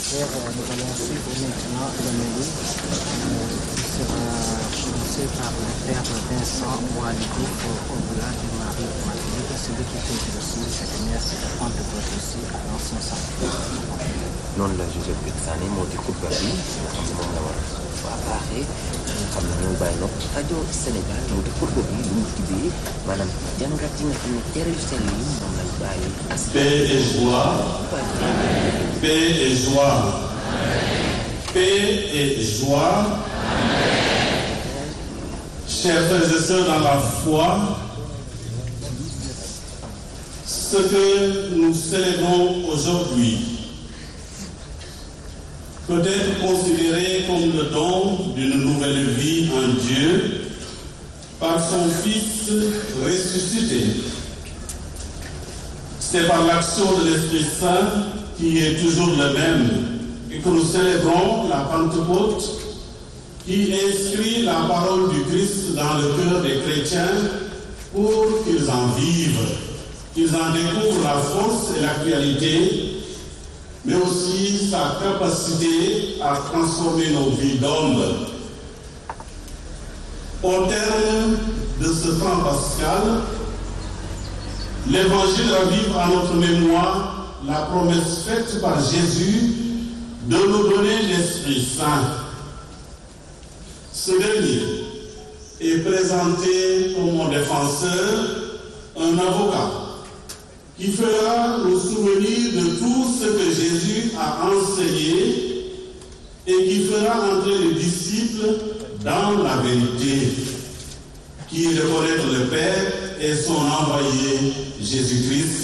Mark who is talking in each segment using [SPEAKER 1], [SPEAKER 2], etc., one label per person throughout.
[SPEAKER 1] Père, nous allons suivre maintenant le menu qui sera commencé par le Père Vincent Oualigo au-delà de Marie-Immaculée, celui qui fait aussi cette messe de Pentecôte aussi à l'Ancien Sanctuaire.
[SPEAKER 2] noonu la Joseph Betsane moo di xutba bi nga xam ne moom la war a baaxee nga xam ne ñoo bàyyi nopp rajo Sénégal moo di xutba bi lu mu tuddee maanaam jàngat yi nga xam ne tere yu sell yi moom lañ bàyyi.
[SPEAKER 3] Paix et joie. Paix et joie. Paix et joie. Chers frères et sœurs dans la foi, ce que nous célébrons aujourd'hui peut être considéré comme le don d'une nouvelle vie en Dieu par son Fils ressuscité. C'est par l'action de l'Esprit Saint qui est toujours le même et que nous célébrons la Pentecôte qui inscrit la parole du Christ dans le cœur des chrétiens pour qu'ils en vivent, qu'ils en découvrent la force et l'actualité, mais aussi sa capacité à transformer nos vies d'hommes. Au terme de ce temps pascal, l'Évangile ravive à notre mémoire la promesse faite par Jésus de nous donner l'Esprit Saint. Ce dernier est présenté comme mon défenseur, un avocat, qui fera nous souvenir de tout ce que Jésus a enseigné et qui fera entrer les disciples dans la vérité, qui est de connaître le Père et son envoyé Jésus-Christ.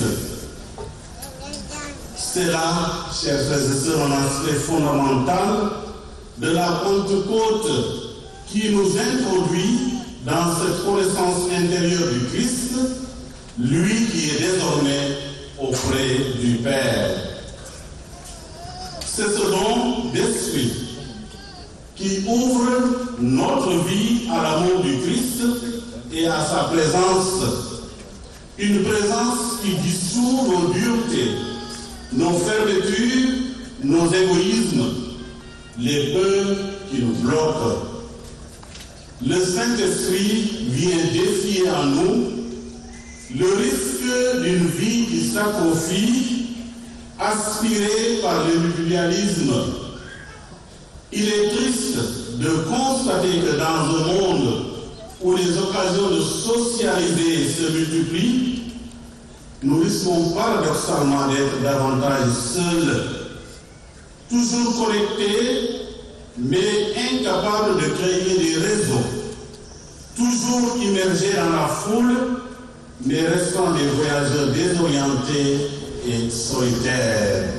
[SPEAKER 3] C'est là, chers frères et sœurs, un aspect fondamental de la Pentecôte qui nous introduit dans cette connaissance intérieure du Christ, lui qui est désormais auprès du Père. C'est ce don d'esprit qui ouvre notre vie à l'amour du Christ et à sa présence. Une présence qui dissout nos duretés, nos fermetures, nos égoïsmes, les peurs qui nous bloquent. Le Saint-Esprit vient défier en nous le risque d'une vie qui s'atrophie, aspirée par l'individualisme. Il est triste de constater que dans un monde où les occasions de socialiser se multiplient, nous risquons paradoxalement d'être davantage seuls, toujours connectés, mais incapables de créer des réseaux, toujours immergés dans la foule, mais restant des voyageurs désorientés et solitaires.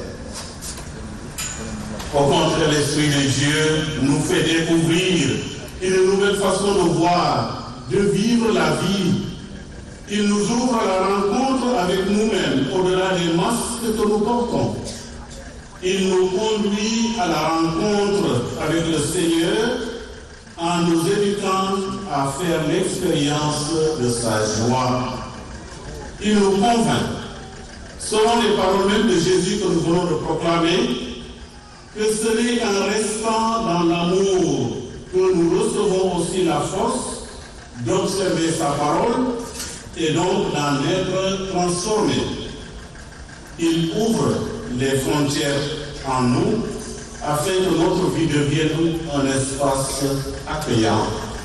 [SPEAKER 3] Au contraire, l'Esprit de Dieu nous fait découvrir une nouvelle façon de voir, de vivre la vie. Il nous ouvre à la rencontre avec nous-mêmes, au-delà des masques que nous portons. Il nous conduit à la rencontre avec le Seigneur en nous évitant à faire l'expérience de sa joie. Il nous convainc, selon les paroles même de Jésus que nous venons de proclamer, que ce n'est qu'en restant dans l'amour que nous recevons aussi la force d'observer sa parole et donc d'en être transformés. Il ouvre les frontières en nous afin que notre vie devienne un espace accueillant.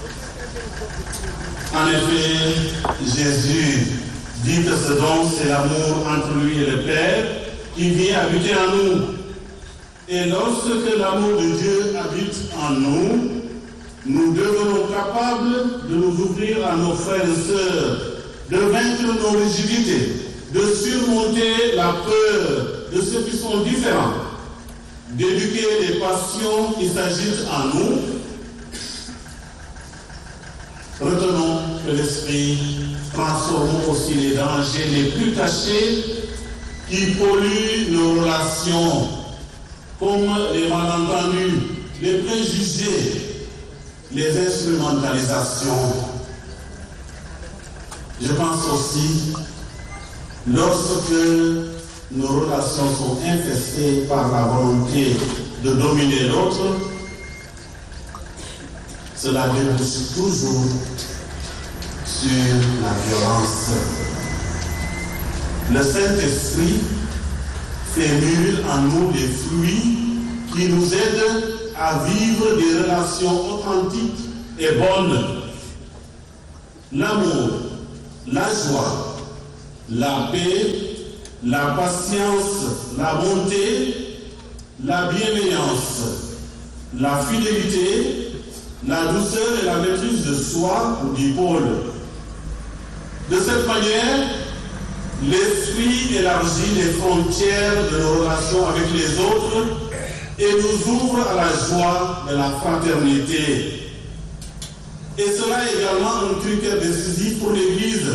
[SPEAKER 3] En effet, Jésus dit que ce don, c'est l'amour entre lui et le Père qui vient habiter en nous. Et lorsque l'amour de Dieu habite en nous, nous devenons capables de nous ouvrir à nos frères et sœurs, de vaincre nos rigidités, de surmonter la peur de ceux qui sont différents, d'éduquer les passions qui s'agitent en nous. Retenons que l'Esprit transforme aussi les dangers les plus cachés qui polluent nos relations, comme les malentendus, les préjugés, les instrumentalisations. Je pense aussi, lorsque nos relations sont infestées par la volonté de dominer l'autre, cela débouche toujours sur la violence. Le Saint-Esprit fait mûrir en nous des fruits qui nous aident à vivre des relations authentiques et bonnes. L'amour, la joie, la paix, la patience, la bonté, la bienveillance, la fidélité, la douceur et la maîtrise de soi, dit Paul. De cette manière, l'Esprit élargit les frontières de nos relations avec les autres et nous ouvre à la joie de la fraternité. Et cela est également un critère décisif pour l'Église.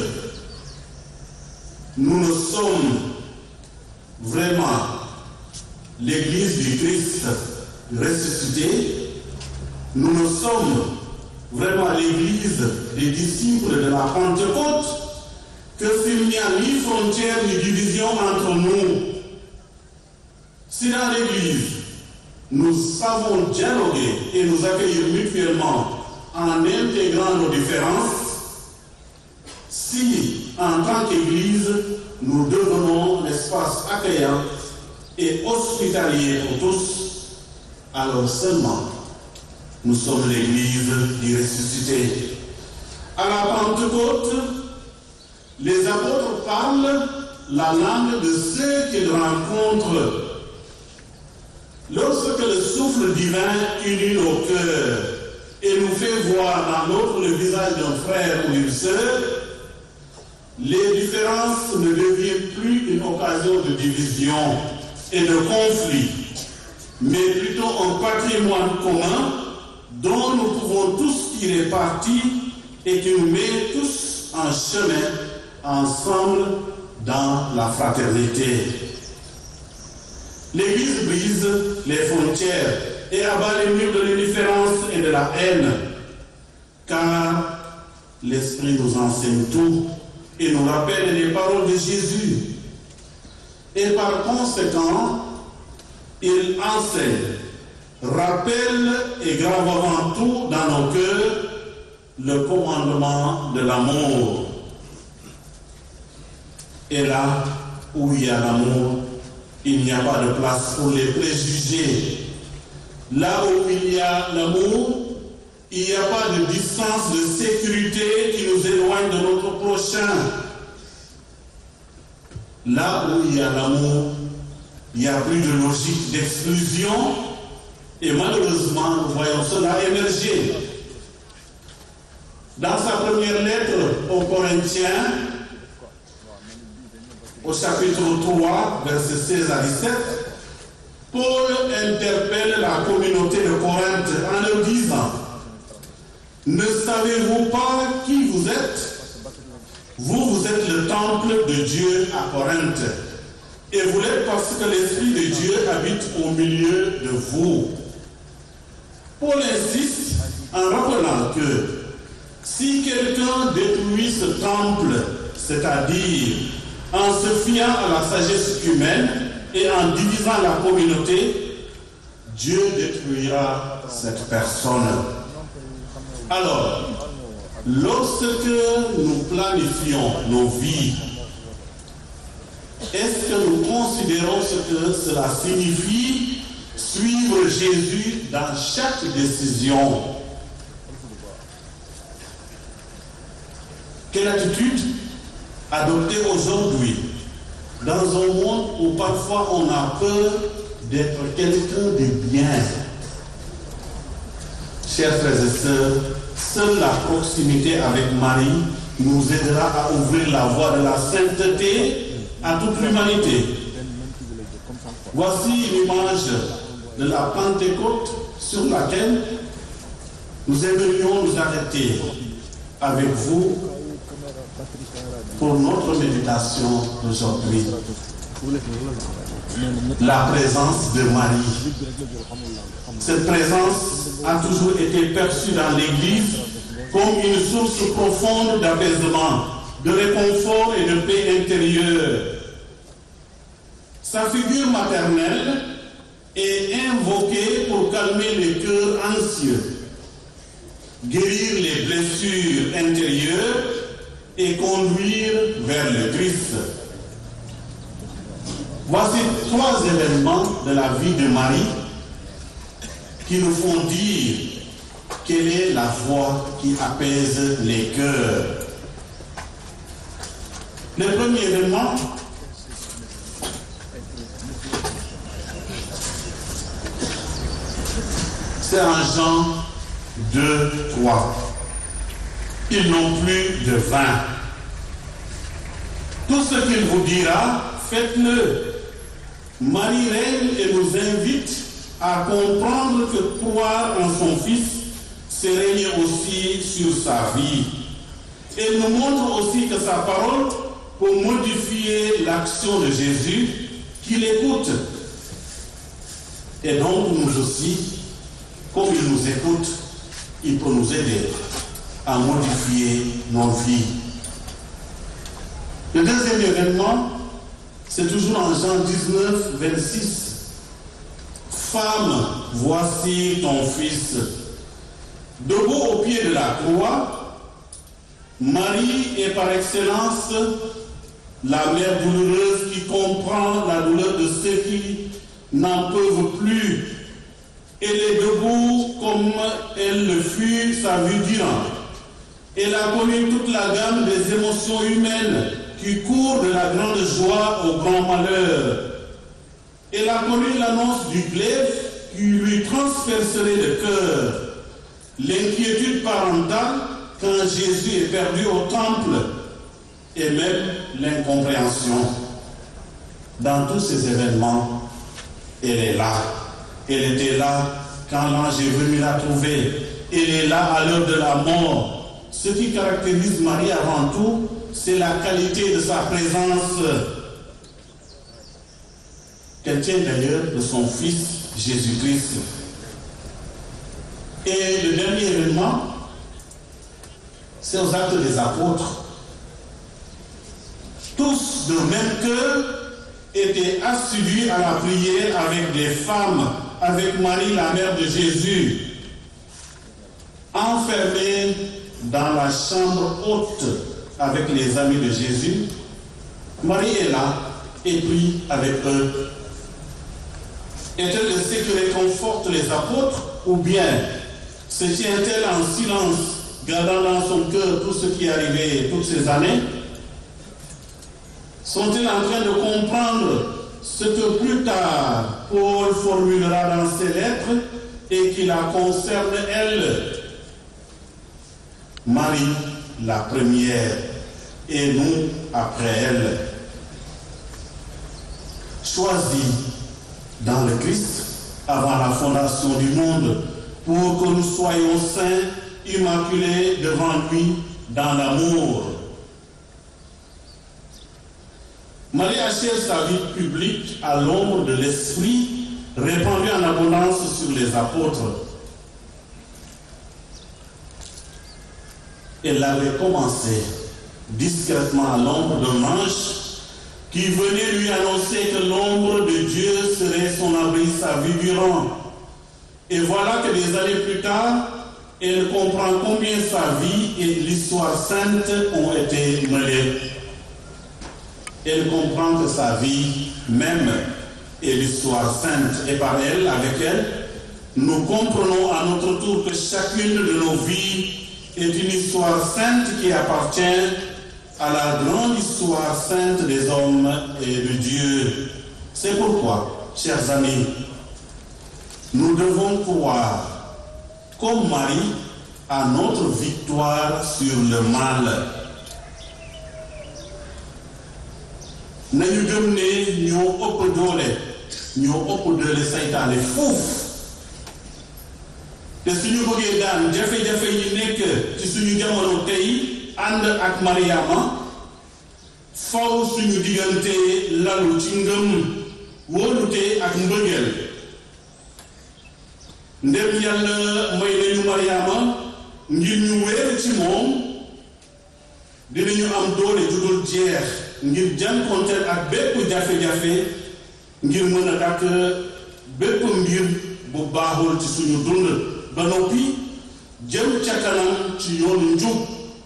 [SPEAKER 3] Nous ne sommes vraiment l'Église du Christ ressuscité. Nous ne sommes vraiment l'Église des disciples de la Pentecôte que s'il n'y a ni frontière ni division entre nous. Si dans l'Église, nous savons dialoguer et nous accueillir mutuellement en intégrant nos différences, si en tant qu'Église, nous devenons l'espace accueillant et hospitalier pour tous, alors seulement nous sommes l'Église du ressuscité. À la Pentecôte, les apôtres parlent la langue de ceux qu'ils rencontrent. Lorsque le souffle divin unit nos cœurs et nous fait voir dans l'autre le visage d'un frère ou d'une sœur, les différences ne deviennent plus une occasion de division et de conflit, mais plutôt un patrimoine commun dont nous pouvons tous tirer parti et qui nous met tous en chemin ensemble dans la fraternité. L'Église brise les frontières et abat les murs de l'indifférence et de la haine, car l'Esprit nous enseigne tout et nous rappelle les paroles de Jésus. Et par conséquent, il enseigne, rappelle et grave avant tout dans nos cœurs le commandement de l'amour. Et là où il y a l'amour, il n'y a pas de place pour les préjugés. Là où il y a l'amour, il n'y a pas de distance de sécurité qui nous éloigne de notre prochain. Là où il y a l'amour, il n'y a plus de logique d'exclusion. Et malheureusement, nous voyons cela émerger. Dans sa première lettre aux Corinthiens, au chapitre 3, versets 16 à 17, Paul interpelle la communauté de Corinthe en leur disant: ne savez-vous pas qui vous êtes? Vous êtes le temple de Dieu à Corinthe, et vous l'êtes parce que l'Esprit de Dieu habite au milieu de vous. Paul insiste en rappelant que si quelqu'un détruit ce temple, c'est-à-dire en se fiant à la sagesse humaine et en divisant la communauté, Dieu détruira cette personne. Alors, lorsque nous planifions nos vies, est-ce que nous considérons ce que cela signifie suivre Jésus dans chaque décision? Quelle attitude adopter aujourd'hui dans un monde où parfois on a peur d'être quelqu'un de bien? Chers frères et sœurs, seule la proximité avec Marie nous aidera à ouvrir la voie de la sainteté à toute l'humanité. Voici l'image de la Pentecôte sur laquelle nous aimerions nous arrêter avec vous pour notre méditation d'aujourd'hui. La présence de Marie. Cette présence a toujours été perçue dans l'Église comme une source profonde d'apaisement, de réconfort et de paix intérieure. Sa figure maternelle est invoquée pour calmer les cœurs anxieux, guérir les blessures intérieures et conduire vers le Christ. Voici 3 événements de la vie de Marie qui nous font dire quelle est la voix qui apaise les cœurs. Le premier événement, c'est en Jean 2, 3. Ils n'ont plus de vin. Tout ce qu'il vous dira, faites-le. Marie règne et nous invite à comprendre que croire en son Fils, c'est régner aussi sur sa vie. Elle nous montre aussi que sa parole peut modifier l'action de Jésus, qu'il écoute. Et donc nous aussi, comme il nous écoute, il peut nous aider à modifier nos vies. Le deuxième événement, c'est toujours en Jean 19, 26. Femme, voici ton fils. Debout au pied de la croix, Marie est par excellence la mère douloureuse qui comprend la douleur de ceux qui n'en peuvent plus. Elle est debout comme elle le fut sa vie durant. Elle a connu toute la gamme des émotions humaines qui courent de la grande joie au grand malheur. Elle a connu l'annonce du glaive qui lui transpercerait le cœur, l'inquiétude parentale quand Jésus est perdu au temple et même l'incompréhension. Dans tous ces événements, elle est là. Elle était là quand l'ange est venu la trouver. Elle est là à l'heure de la mort. Ce qui caractérise Marie avant tout, c'est la qualité de sa présence. qu'elle tient d'ailleurs de son Fils Jésus-Christ. Et le dernier événement, c'est aux Actes des Apôtres. Tous de même cœur étaient assidus à la prière avec des femmes, avec Marie, la mère de Jésus, enfermés dans la chambre haute avec les amis de Jésus. Marie est là et prie avec eux. Est-elle de ceux qui réconfortent les apôtres ou bien se tient-elle en silence, gardant dans son cœur tout ce qui est arrivé toutes ces années? Sont-ils en train de comprendre ce que plus tard Paul formulera dans ses lettres et qui la concerne elle? Marie, la première, et nous après elle. Choisis dans le Christ avant la fondation du monde pour que nous soyons saints, immaculés devant lui dans l'amour. Marie achève sa vie publique à l'ombre de l'Esprit répandu en abondance sur les apôtres. Elle avait commencé discrètement à l'ombre d'un ange qui venait lui annoncer que l'ombre de Dieu serait son abri sa vie durant. Et voilà que des années plus tard, elle comprend combien sa vie et l'histoire sainte ont été mêlées. Elle comprend que sa vie même est l'histoire sainte. Et par elle, avec elle, nous comprenons à notre tour que chacune de nos vies est une histoire sainte qui appartient à la grande histoire sainte des hommes et de Dieu. C'est pourquoi, chers amis, nous devons croire, comme Marie, à notre victoire sur le mal. Nañu gëm ne ñoo ëpp doole saytaane fuuf te suñu bëggee daan jafe-jafe yi nekk ci suñu jamono tey ànd ak Mariama faw suñu diggante lalu ci ngëm wóolute ak mbëggeel. Ndem Yàlla may nañu Mariama ngir ñu wéer ci moom dinañu am doole ju dul jeex ngir jànkonteel ak bépp jafe-jafe ngir mën a dàkk bépp mbir bu baaxul ci suñu dund ba noppi jëm ca kanam ci yoonu njub.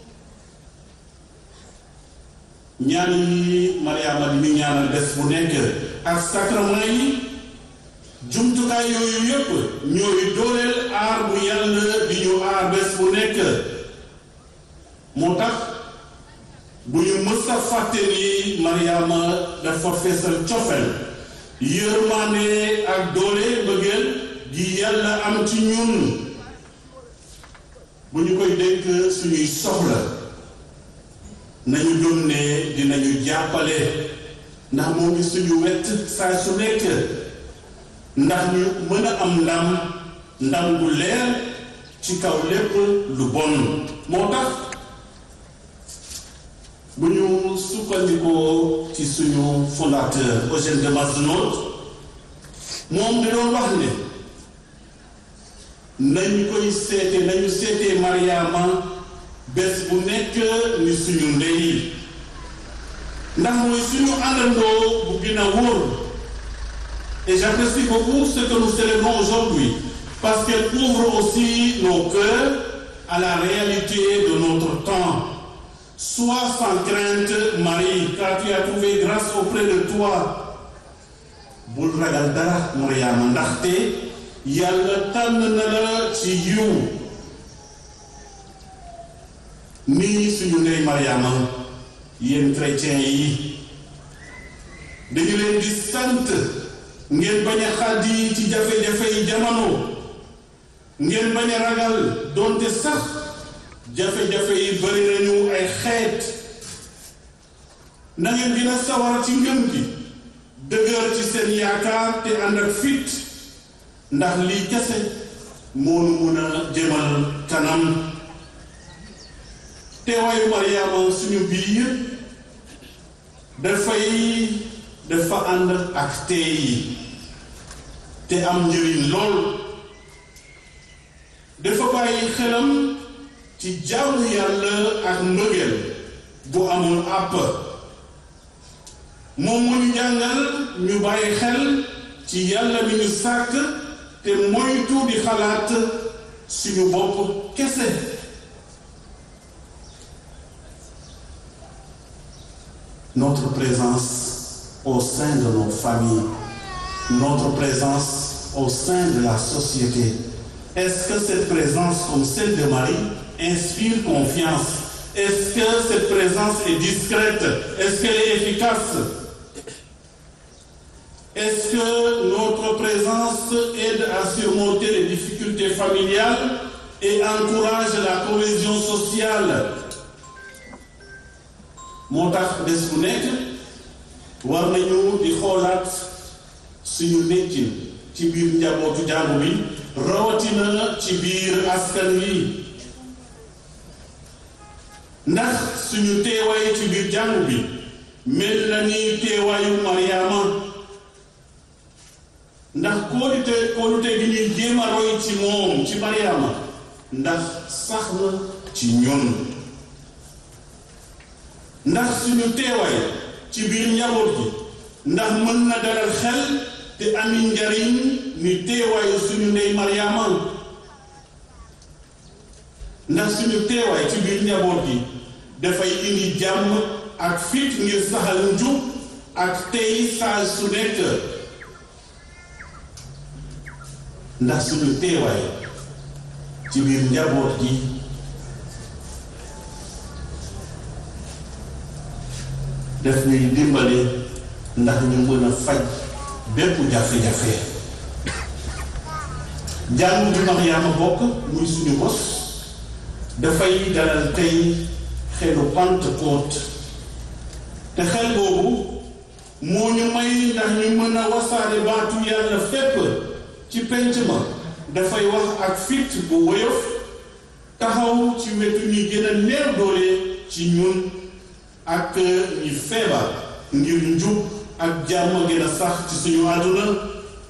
[SPEAKER 3] ñaan yi Mariama di ñu ñaanal bés bu nekk ak sacrement yi jumtukaay yooyu yépp ñooy dooleel aar bu yàlla di ñu aar bés bu nekk. moo tax bu ñu mës a fàtte ni Mariama dafa feesal cofeel yërmande ak doole bëggeel gi yàlla am ci ñun bu ñu koy dénk suñuy soxla nañu doon ne dinañu jàppale ndax moo ngi suñu wet saa su nekk ndax ñu mën a am ndam bu leer ci kaw lépp lu bon. moo tax bu ñu sukkandikoo ci suñu fondateur Eugène de Mazenod moom da doon wax ne nañu seetee Mariama bés bu nekk ni suñu ndey ndax mooy suñu àndandoo bu gën a wóor. Et j'apprécie beaucoup ce que nous célébrons aujourd'hui parce qu'elle ouvre aussi nos cœurs à la réalité de notre temps. Sois sans crainte, Marie, car tu as trouvé grâce auprès de toi. Bul ragal dara Mariama ndaxte yàlla tànn na la ci yiw. nii suñu ndey Mariama yéen chrétiens yi dañu leen di sant ngeen bañ a xaddi ci jafe-jafe yi jamono ngeen bañ a ragal donte sax jafe-jafe yi bari nañu ay xeet na ngeen gën a sawar ci ngëm gi dëgër ci seen yaakaar te ànd ak fit ndax lii kese moo nu mun a jëmal kanam. teewaayu Mariama suñu biir dafa ànd ak tey yi te am njëriñ lool dafa bàyyi xelam ci jaamu yàlla ak mbëggeel bu amul àpp moom mu ñu jàngal ñu bàyyi xel ci yàlla mi ñu sàkk te moytu di xalaat suñu bopp kese. Notre présence au sein de nos familles, notre présence au sein de la société. Est-ce que cette présence comme celle de Marie inspire confiance? Est-ce que cette présence est discrète? Est-ce qu'elle est efficace? Est-ce que notre présence aide à surmonter les difficultés familiales et encourage la cohésion sociale? moo tax bés bu nekk war nañu di xoolaat suñu nekkin ci biir njabootu jàngu bi rawatina ci biir askan wi ndax suñu teewaay ci biir jàngu bi mel na ni teewaayu Mariama ndax kóolute gi ñuy jéem a roy ci moom ci Mariama ndax sax na ci ñun. ndax suñu teewaay ci biir njaboot gi ndax mën na dalal xel te ami njariñ ni teewaayu suñu ndey Mariama ndax suñu teewaay ci biir njaboot gi dafay indi jàmm ak fit ngir saxal njub ak tey saa su nekk ndax suñu teewaay ci biir njaboot gi def ñuy dimbali ndax ñu mën a faj bépp jafe-jafe jàngu bi Mariama bokk muy suñu bos dafay dalal tey xelu Pentecôte te xel boobu moo ñu may ndax ñu mën a wasaare baatu yàlla fépp ci penc ma dafay wax ak fit bu woyof taxaw ci wetu ñi gën a néew doole ci ñun ak ñi feebar ngir njub ak jàmm gën a sax ci suñu àdduna.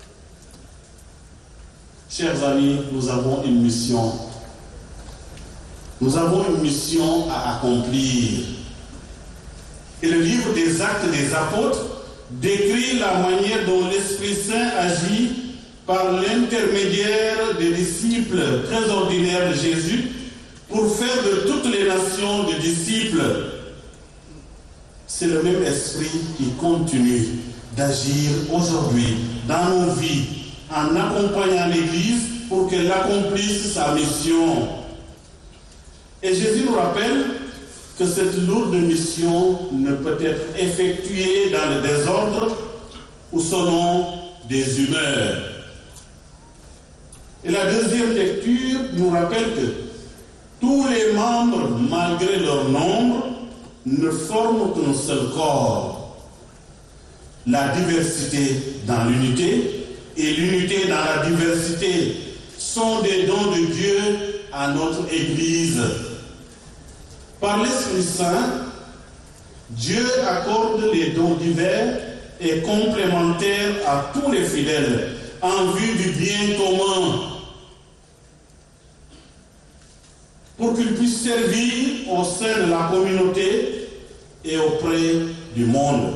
[SPEAKER 3] Chers amis, nous avons une mission. Nous avons une mission à accomplir. Et le livre des Actes des Apôtres décrit la manière dont l'Esprit Saint agit par l'intermédiaire des disciples très ordinaires de Jésus pour faire de toutes les nations des disciples. C'est le même esprit qui continue d'agir aujourd'hui dans nos vies en accompagnant l'Église pour qu'elle accomplisse sa mission. Et Jésus nous rappelle que cette lourde mission ne peut être effectuée dans le désordre ou selon des humeurs. Et la deuxième lecture nous rappelle que tous les membres, malgré leur nombre, ne forment qu'un seul corps. La diversité dans l'unité et l'unité dans la diversité sont des dons de Dieu à notre Église. Par l'Esprit Saint, Dieu accorde les dons divers et complémentaires à tous les fidèles en vue du bien commun, pour qu'ils puissent servir au sein de la communauté et auprès du monde.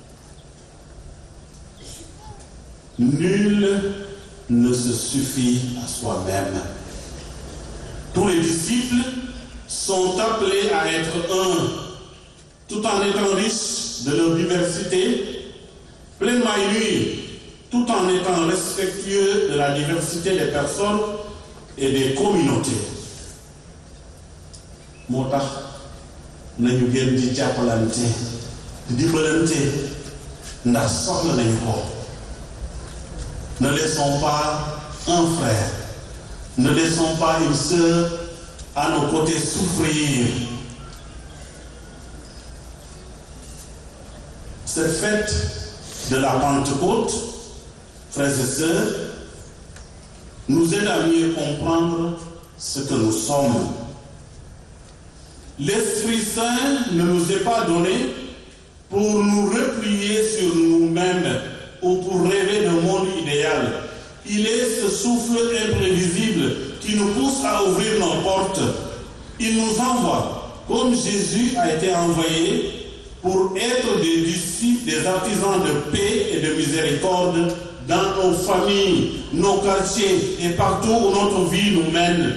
[SPEAKER 3] Nul ne se suffit à soi-même. Tous les disciples sont appelés à être un, tout en étant riches de leur diversité, pleinement unis, tout en étant respectueux de la diversité des personnes et des communautés. moo tax nañu gën di jàppalante di dimbalante ndax soxla nañu ko. Ne laissons pas un frère, ne laissons pas une sœur à nos côtés souffrir. Cette fête de la Pentecôte, frères et sœurs, nous aide à mieux comprendre ce que nous sommes. L'Esprit Saint ne nous est pas donné pour nous replier sur nous-mêmes ou pour rêver d'un monde idéal. Il est ce souffle imprévisible qui nous pousse à ouvrir nos portes. Il nous envoie, comme Jésus a été envoyé, pour être des disciples, des artisans de paix et de miséricorde dans nos familles, nos quartiers et partout où notre vie nous mène.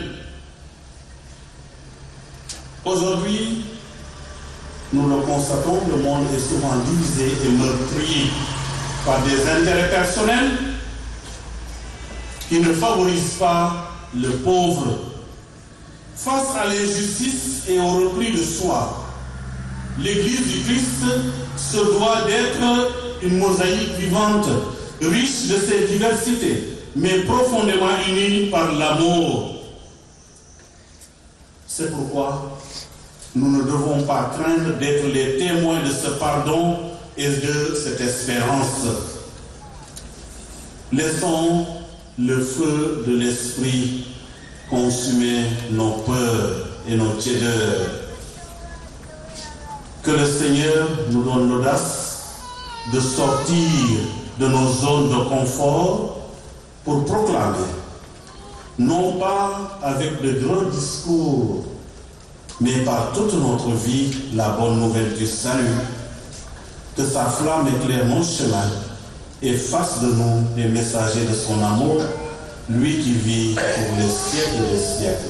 [SPEAKER 3] Aujourd'hui, nous le constatons, le monde est souvent divisé et meurtri par des intérêts personnels qui ne favorisent pas le pauvre. Face à l'injustice et au repli de soi, l'Église du Christ se doit d'être une mosaïque vivante, riche de ses diversités, mais profondément unie par l'amour. C'est pourquoi nous ne devons pas craindre d'être les témoins de ce pardon et de cette espérance. Laissons le feu de l'Esprit consumer nos peurs et nos tiédeurs. Que le Seigneur nous donne l'audace de sortir de nos zones de confort pour proclamer, non pas avec de grands discours, mais par toute notre vie, la bonne nouvelle du salut. Que sa flamme éclaire mon chemin et fasse de nous des messagers de son amour, lui qui vit pour les siècles des siècles.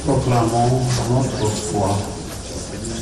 [SPEAKER 3] proclamons notre foi.